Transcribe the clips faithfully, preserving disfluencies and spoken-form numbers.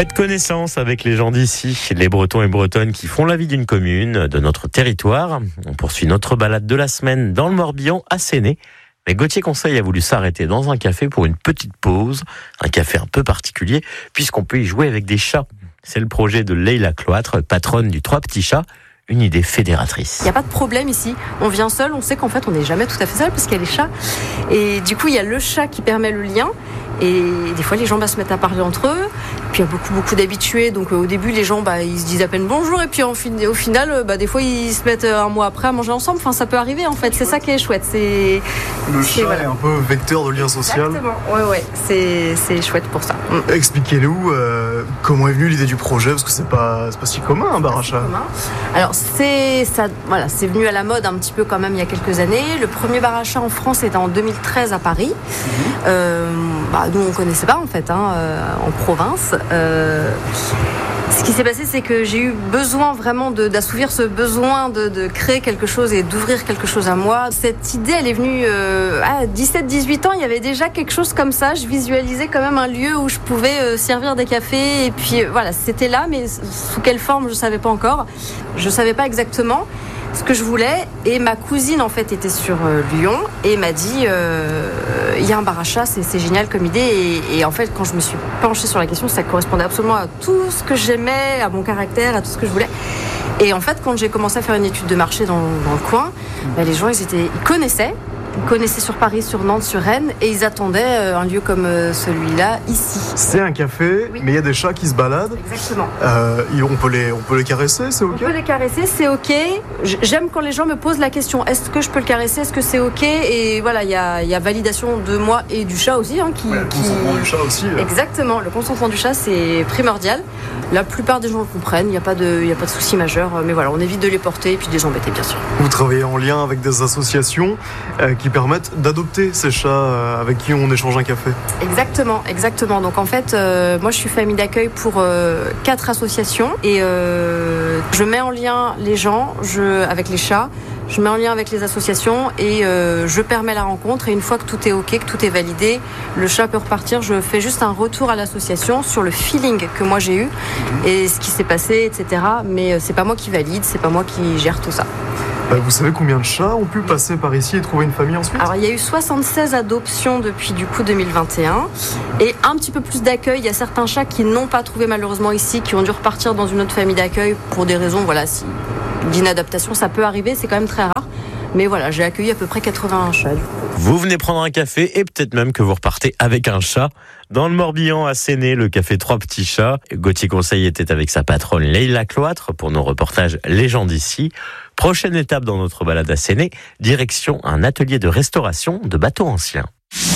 Faites connaissance avec les gens d'ici, les Bretons et Bretonnes qui font la vie d'une commune, de notre territoire. On poursuit notre balade de la semaine dans le Morbihan, à Séné. Mais Gauthier Conseil a voulu s'arrêter dans un café pour une petite pause, un café un peu particulier, puisqu'on peut y jouer avec des chats. C'est le projet de Leïla Cloître, patronne du Trois Petits Chats. Une idée fédératrice. Il n'y a pas de problème ici. On vient seul, on sait qu'en fait on n'est jamais tout à fait seul parce qu'il y a les chats. Et du coup il y a le chat qui permet le lien. Et des fois les gens bah, se mettent à parler entre eux. Puis il y a beaucoup beaucoup d'habitués. Donc euh, au début les gens bah, ils se disent à peine bonjour. Et puis en fin, au final bah, des fois ils se mettent un mois après à manger ensemble. Enfin ça peut arriver en fait. C'est ça qui est chouette. C'est le c'est, chat voilà. est un peu vecteur de lien social. Exactement. Ouais ouais. C'est c'est chouette pour ça. Mm. Expliquez-nous euh, comment est venue l'idée du projet parce que c'est pas c'est pas si commun un bar à chat. Alors c'est ça voilà c'est venu à la mode un petit peu quand même il y a quelques années. Le premier bar à chat en France était en deux mille treize à Paris. Mm-hmm. Euh, bah, nous on connaissait pas en fait hein, euh, en province. Euh, ce qui s'est passé, c'est que j'ai eu besoin vraiment de, d'assouvir ce besoin de, de créer quelque chose et d'ouvrir quelque chose à moi. Cette idée, elle est venue euh, à dix-sept dix-huit ans. Il y avait déjà quelque chose comme ça. Je visualisais quand même un lieu où je pouvais euh, servir des cafés. Et puis euh, voilà, c'était là, mais sous quelle forme, je savais pas encore. Je savais pas exactement ce que je voulais. Et ma cousine, en fait, était sur euh, Lyon et m'a dit euh, il y a un bar à chat, c'est, c'est génial comme idée. Et, et en fait, quand je me suis penchée sur la question, ça correspondait absolument à tout ce que j'aimais, à mon caractère, à tout ce que je voulais. Et en fait, quand j'ai commencé à faire une étude de marché dans, dans le coin, bah, les gens, ils, étaient, ils connaissaient. Ils connaissaient sur Paris, sur Nantes, sur Rennes, et ils attendaient un lieu comme celui-là, ici. C'est un café, oui. Mais il y a des chats qui se baladent. Exactement. Euh, on, peut les, on peut les caresser, c'est OK ? On peut les caresser, c'est OK. J'aime quand les gens me posent la question, est-ce que je peux le caresser ? Est-ce que c'est OK ? Et voilà, il y a, y a validation de moi et du chat aussi. Hein, qui, ouais, le qui... consentement du chat aussi. Là. Exactement, le consentement du chat, c'est primordial. La plupart des gens le comprennent, il n'y a pas de, y a pas de souci majeur. Mais voilà, on évite de les porter et puis de les embêter, bien sûr. Vous travaillez en lien avec des associations euh, qui permettent d'adopter ces chats euh, avec qui on échange un café. Exactement, exactement. Donc en fait, euh, moi je suis famille d'accueil pour euh, quatre associations et euh, je mets en lien les gens je, avec les chats. Je mets en lien avec les associations et euh, je permets la rencontre. Et une fois que tout est OK, que tout est validé, le chat peut repartir. Je fais juste un retour à l'association sur le feeling que moi j'ai eu mmh. et ce qui s'est passé, et cetera. Mais c'est pas moi qui valide, c'est pas moi qui gère tout ça. Bah, vous savez combien de chats ont pu passer par ici et trouver une famille ensuite ? Alors il y a eu soixante-seize adoptions depuis du coup deux mille vingt et un et un petit peu plus d'accueil. Il y a certains chats qui n'ont pas trouvé malheureusement ici, qui ont dû repartir dans une autre famille d'accueil pour des raisons voilà, si, d'inadaptation. Ça peut arriver, c'est quand même très rare. Mais voilà, j'ai accueilli à peu près quatre-vingts chats. Vous venez prendre un café et peut-être même que vous repartez avec un chat. Dans le Morbihan, à Séné, le café Trois Petits Chats. Gauthier Conseil était avec sa patronne Leïla Cloître pour nos reportages Les gens d'ici. Prochaine étape dans notre balade à Séné, direction un atelier de restauration de bateaux anciens.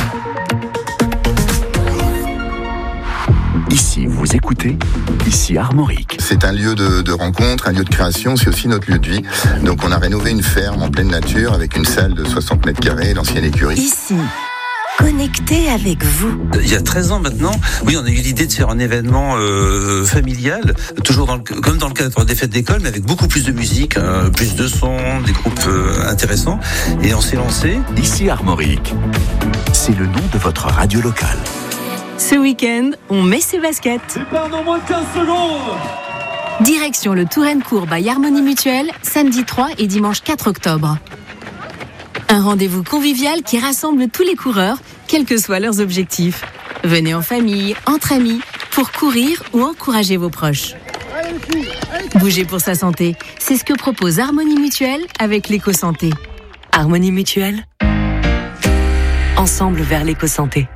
Ici, vous écoutez, ici Armorique. C'est un lieu de, de rencontre, un lieu de création, c'est aussi notre lieu de vie. Donc on a rénové une ferme en pleine nature avec une salle de soixante mètres carrés, l'ancienne écurie. Ici, connecté avec vous. Il y a treize ans maintenant, oui, on a eu l'idée de faire un événement euh, familial, toujours dans le, comme dans le cadre des fêtes d'école, mais avec beaucoup plus de musique, euh, plus de sons, des groupes euh, intéressants. Et on s'est lancé. Ici Armorique, c'est le nom de votre radio locale. Ce week-end, on met ses baskets. Départ dans moins de quinze secondes. Direction le Touraine-Court by Harmonie Mutuelle, samedi trois et dimanche quatre octobre. Un rendez-vous convivial qui rassemble tous les coureurs, quels que soient leurs objectifs. Venez en famille, entre amis, pour courir ou encourager vos proches. Bougez pour sa santé, c'est ce que propose Harmonie Mutuelle avec l'éco-santé. Harmonie Mutuelle, ensemble vers l'éco-santé.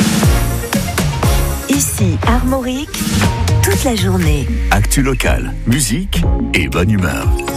Ici, Armorique, toute la journée. Actu locale, musique et bonne humeur.